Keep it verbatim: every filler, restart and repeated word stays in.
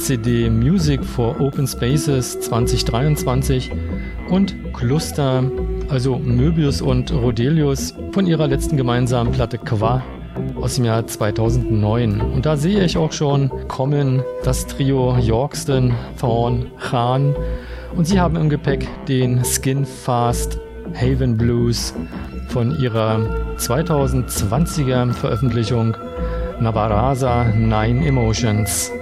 C D Music for Open Spaces zwanzig dreiundzwanzig und Cluster, also Möbius und Rodelius, von ihrer letzten gemeinsamen Platte Qua aus dem Jahr zweitausendneun. Und da sehe ich auch schon kommen das Trio Yorkston, Thorn, Khan, und sie haben im Gepäck den Skinfast Haven Blues von ihrer zweitausendzwanziger Veröffentlichung Navarasa Nine Emotions.